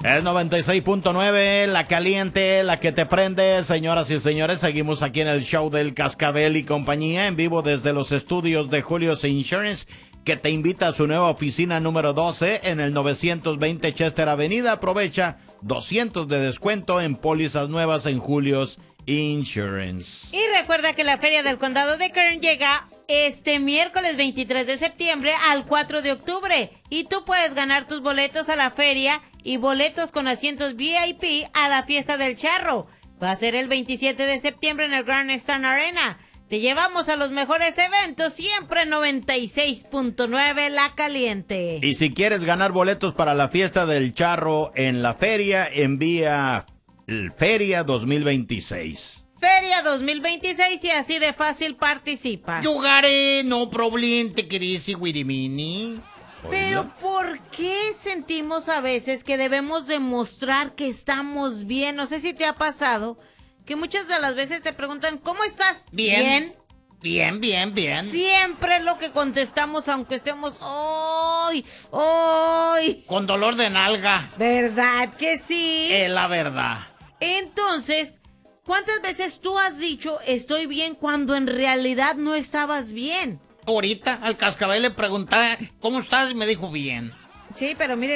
Es 96.9, la caliente, la que te prende. Señoras y señores, seguimos aquí en el show del Cascabel y compañía, en vivo desde los estudios de Julio's Insurance, que te invita a su nueva oficina número 12 en el 920 Chester Avenida. Aprovecha $200 de descuento en pólizas nuevas en Julio's Insurance. Y recuerda que la Feria del Condado de Kern llega este miércoles 23 de septiembre al 4 de octubre. Y tú puedes ganar tus boletos a la feria y boletos con asientos VIP a la fiesta del charro. Va a ser el 27 de septiembre en el Grand Stand Arena. Te llevamos a los mejores eventos, siempre 96.9 La Caliente. Y si quieres ganar boletos para la fiesta del charro en la feria, envía Feria 2026. Feria 2026 y así de fácil participa. Yugaré, no problem, te querés Wirimini. Pero ¿por qué sentimos a veces que debemos demostrar que estamos bien? No sé si te ha pasado que muchas de las veces te preguntan, ¿cómo estás? Bien. Bien. Siempre es lo que contestamos, aunque estemos ¡ay! Con dolor de nalga. ¿Verdad que sí? Es la verdad. Entonces, ¿cuántas veces tú has dicho estoy bien cuando en realidad no estabas bien? Ahorita al Cascabel le preguntaba, ¿cómo estás? Y me dijo bien. Sí, pero mire,